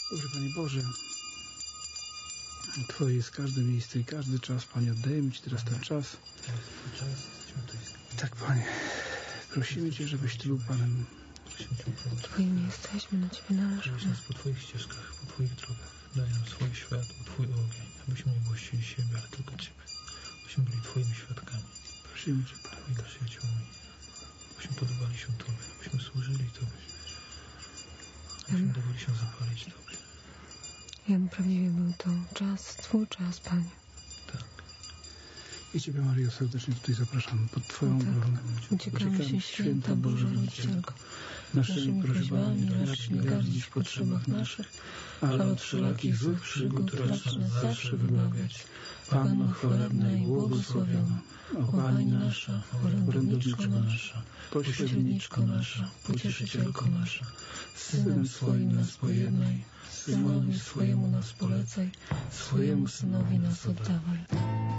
Dobrze, Panie Boże, Twoje jest każde miejsce i każdy czas, Panie, oddajemy Ci teraz ten czas. Tak, Panie, prosimy Cię, żebyś Ty był Panem. Twoimi jesteśmy, na Ciebie należymy. Prowadź nas po Twoich ścieżkach, po Twoich drogach. Daj nam swoje światło, Twój ogień, abyśmy nie błądzili siebie, ale tylko Ciebie. Abyśmy byli Twoimi świadkami. Prosimy Cię, Panie. Twoimi przyjaciółmi. Abyśmy podobali się Tobie, abyśmy służyli Tobie. Abyśmy dawali się zapalić Tobie. Ja bym prawdziwie był to czas, Twój czas, Panie. Tak. I Ciebie, Maryjo, serdecznie tutaj zapraszamy pod Twoją ochronę. Uciekamy się, święta Boża Rodzicielko. Naszymi prośbami racz nie gardzić w potrzebach naszych, ale od wszelakich złych przygód racz nas zawsze wybawiać. Panno chwalebna i błogosławiona, o Pani nasza, orędowniczko nasza, pośredniczko nasza, pocieszycielko nasza, z Synem swoim nas pojednaj, Synowi swojemu nas polecaj, swojemu Synowi nas oddawaj.